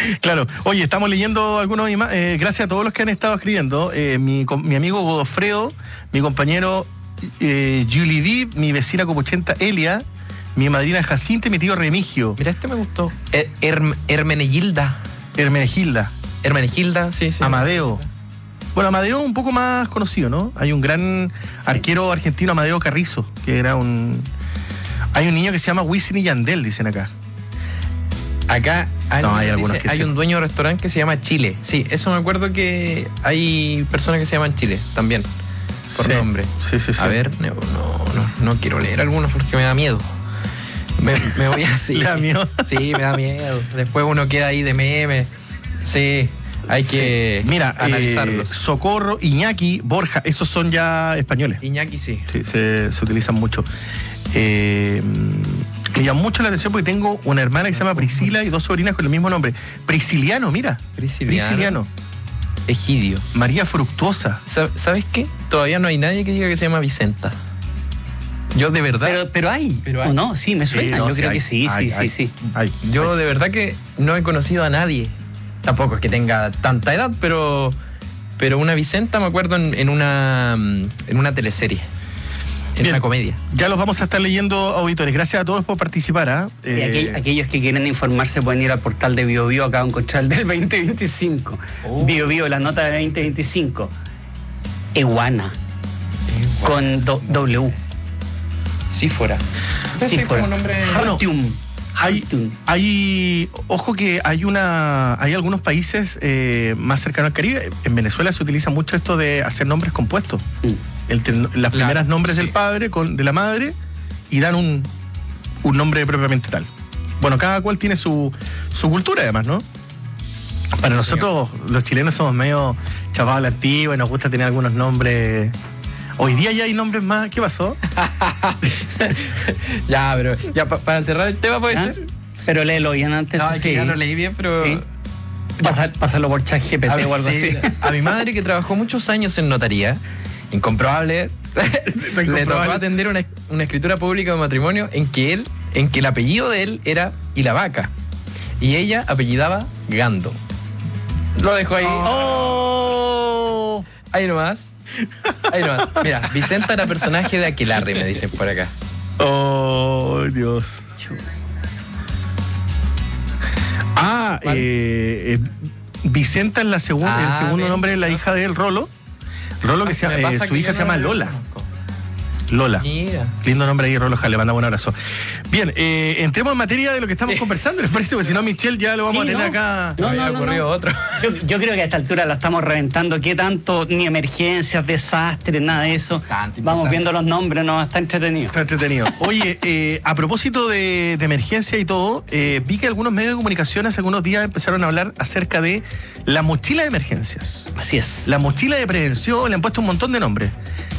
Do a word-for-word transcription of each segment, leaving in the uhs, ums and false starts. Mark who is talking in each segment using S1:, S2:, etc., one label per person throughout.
S1: Claro. Oye, estamos leyendo algunos ima- eh, gracias a todos los que han estado escribiendo. Eh, mi, mi amigo Godofredo, mi compañero eh, Julie Viv, mi vecina copuchenta Elia, mi madrina Jacinta y mi tío Remigio.
S2: Mira, este me gustó. Her- Herm- Hermenegilda.
S1: Hermenegilda.
S2: Hermenegilda, sí, sí.
S1: Amadeo. Bueno, Amadeo un poco más conocido, ¿no? Hay un gran arquero argentino, Amadeo Carrizo, que era un... Hay un niño que se llama Wisin y Yandel, dicen acá.
S2: Acá
S1: No, hay algunos
S2: dice,
S1: que
S2: hay
S1: sí.
S2: un dueño de restaurante que se llama Chile. Sí, eso me acuerdo que hay personas que se llaman Chile también, por
S1: Sí,
S2: nombre.
S1: sí, sí, sí.
S2: A ver, no, no, no, no quiero leer algunos porque me da miedo. Me, me voy así.
S1: ¿Le da miedo?
S2: Sí, me da miedo. Después uno queda ahí de meme. Sí, hay que
S1: Sí. Mira,
S2: analizarlos.
S1: eh, Socorro, Iñaki, Borja, esos son ya españoles.
S2: Iñaki sí.
S1: Sí, se, se utilizan mucho. Eh, me llama mucho la atención porque tengo una hermana que se llama Priscila y dos sobrinas con el mismo nombre. Prisciliano, mira.
S2: Prisciliano.
S1: Prisciliano.
S2: Egidio.
S1: María Fructuosa.
S2: Sa- ¿Sabes qué? Todavía no hay nadie que diga que se llama Vicenta. Yo de verdad.
S3: Pero, pero hay,
S2: Pero hay.
S3: ¿o no? Sí, me suena.
S1: Sí, no,
S3: Yo
S1: sí
S3: creo
S1: hay,
S3: que sí,
S1: hay,
S3: sí,
S1: hay,
S3: sí, sí.
S1: hay.
S2: Yo de verdad que no he conocido a nadie. Tampoco es que tenga tanta edad, pero pero una Vicenta me acuerdo en, en una en una teleserie, en
S1: Bien.
S2: una comedia.
S1: Ya los vamos a estar leyendo, auditores. Gracias a todos por participar. ¿ah?
S3: Y
S1: Eh,
S3: aquel- aquellos que quieren informarse pueden ir al portal de BioBio, acá van a encontrar el del veinte veinticinco.
S2: Oh.
S3: BioBio, la nota de veinte veinticinco. Eguana, con do- W.
S2: Sí fuera.
S3: Sí, fuera.
S2: como nombre.
S1: Bueno,
S3: Hartium.
S1: Hay,
S3: Hartium.
S1: hay, ojo que hay una, hay algunos países eh, más cercanos al Caribe. En Venezuela se utiliza mucho esto de hacer nombres compuestos.
S3: Mm.
S1: El ten- las primeras nombres
S2: sí.
S1: del padre con de la madre y dan un, un nombre propiamente tal. Bueno, cada cual tiene su, su cultura además, ¿no? Para nosotros los chilenos somos medio chavados a la antigua y nos gusta tener algunos nombres. Hoy día ya hay nombres más. ¿Qué pasó?
S2: Ya, pero ya pa- para cerrar el tema puede
S3: ¿Ah?
S2: ser.
S3: Pero léelo bien antes.
S2: No,
S3: eso
S2: es que
S3: sí.
S2: ya lo leí bien, pero
S3: Sí. Pasa- pásalo por ChatGPT
S2: A,
S3: o algo
S2: sí,
S3: así.
S2: a mi madre, que trabajó muchos años en notaría, incomprobable, le tocó atender una, una escritura pública de matrimonio en que él, en que el apellido de él era Ilavaca y ella apellidaba Gando. Lo dejo ahí.
S3: ¡Oh!
S2: Ahí nomás. Ahí nomás. Mira, Vicenta era personaje de Aquelarre, me dicen por acá.
S1: Oh, Dios. Ah,
S2: ¿Cuál?
S1: eh, eh, Vicenta es la segun-
S2: Ah,
S1: el segundo
S2: bien.
S1: nombre de la hija de él, Rolo. Rolo, que se,
S2: Me
S1: eh,
S2: pasa
S1: su
S2: que
S1: hija
S2: yo
S1: se
S2: no
S1: llama
S2: la
S1: Lola.
S2: conozco.
S1: Lola.
S2: Mira.
S1: Lindo nombre ahí, Rolo. Ojalá, le mandamos un abrazo. Bien, eh, entremos en materia de lo que estamos
S2: Sí.
S1: conversando, ¿les parece? Porque si no, Michelle ya lo vamos
S3: Sí,
S1: a tener
S3: ¿no?
S1: acá.
S3: No,
S2: Me
S3: no,
S2: había
S3: no,
S2: ocurrido
S3: no.
S2: otro.
S3: Yo, yo creo que a esta altura la estamos reventando. ¿Qué tanto? Ni emergencias, desastres, nada de eso.
S2: Importante,
S3: Vamos
S2: importante.
S3: viendo los nombres, no, está entretenido.
S1: Está entretenido. Oye, eh, a propósito de, de emergencia y todo, eh, vi que algunos medios de comunicación hace algunos días empezaron a hablar acerca de la mochila de emergencias.
S3: Así es.
S1: La mochila de prevención, le han puesto un montón de nombres.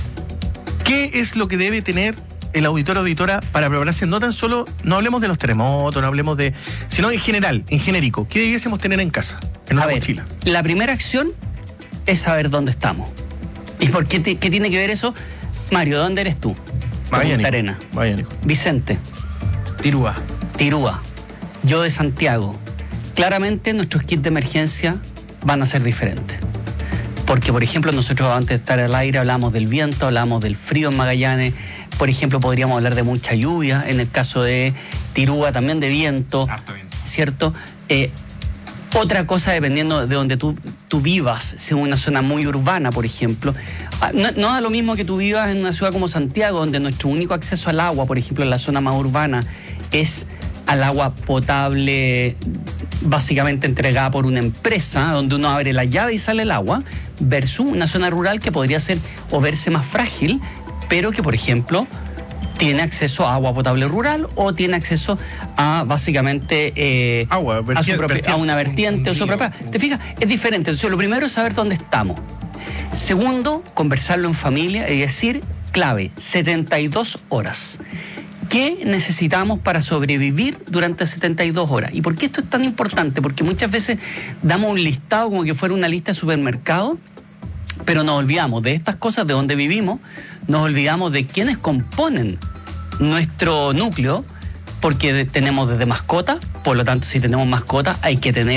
S1: ¿Qué es lo que debe tener el auditor o auditora para prepararse? No tan solo, no hablemos de los terremotos, no hablemos de, sino en general, en genérico. ¿Qué debiésemos tener en casa, en una
S3: A ver,
S1: mochila?
S3: la primera acción es saber dónde estamos. ¿Y por qué, te- qué tiene que ver eso? Mario, ¿dónde eres tú? De
S1: Vaya,
S3: Punta
S1: Nico.
S3: Arena.
S1: Vaya, Nico.
S3: Vicente,
S2: Tirúa.
S3: Tirúa. Yo de Santiago. Claramente nuestros kits de emergencia van a ser diferentes. Porque, por ejemplo, nosotros antes de estar al aire hablamos del viento, hablamos del frío en Magallanes. Por ejemplo, podríamos hablar de mucha lluvia. En el caso de Tirúa, también de viento.
S2: Harto viento.
S3: ¿Cierto? Eh, otra cosa, dependiendo de donde tú, tú vivas, si en una zona muy urbana, por ejemplo, ah, no, no da lo mismo que tú vivas en una ciudad como Santiago, donde nuestro único acceso al agua, por ejemplo, en la zona más urbana, es al agua potable básicamente entregada por una empresa, donde uno abre la llave y sale el agua, versus una zona rural que podría ser o verse más frágil, pero que, por ejemplo, tiene acceso a agua potable rural o tiene acceso a básicamente eh,
S1: Agua,
S3: a, su
S1: vertiente,
S3: propia-
S1: vertiente.
S3: a una vertiente o su propia. ¿Te fijas? Es diferente. Entonces, lo primero es saber dónde estamos. Segundo, conversarlo en familia y decir, clave, setenta y dos horas. ¿Qué necesitamos para sobrevivir durante setenta y dos horas? ¿Y por qué esto es tan importante? Porque muchas veces damos un listado como que fuera una lista de supermercado, pero nos olvidamos de estas cosas, de dónde vivimos, nos olvidamos de quiénes componen nuestro núcleo, porque de- tenemos desde mascotas, por lo tanto, si tenemos mascotas, hay que tener